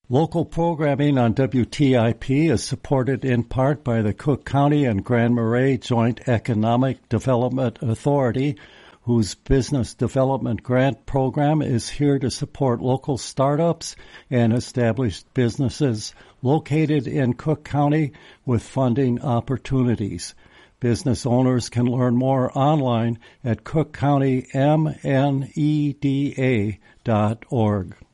Local programming on WTIP is supported in part by the Cook County and Grand Marais Joint Economic Development Authority, whose business development grant program is here to support local startups and established businesses located in Cook County with funding opportunities. Business owners can learn more online at cookcountymneda.org.